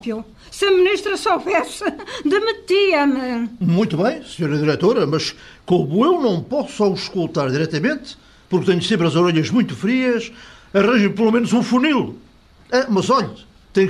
Se a ministra soubesse, demitia-me. Muito bem, senhora diretora, mas como eu não posso auscultar diretamente, porque tenho sempre as orelhas muito frias, arranje pelo menos um funil. Mas olhe,